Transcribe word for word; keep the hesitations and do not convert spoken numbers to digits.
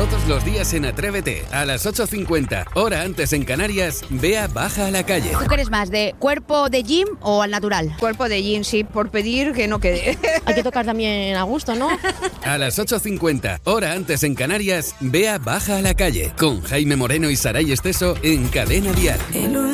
Todos los días en Atrévete, a las ocho cincuenta, hora antes en Canarias, Bea baja a la calle. ¿Tú quieres más, de cuerpo de gym o al natural? Cuerpo de gym, sí, por pedir que no quede. Hay que tocar también a gusto, ¿no? A las ocho cincuenta, hora antes en Canarias, Bea baja a la calle, con Jaime Moreno y Saray Esteso en Cadena Dial.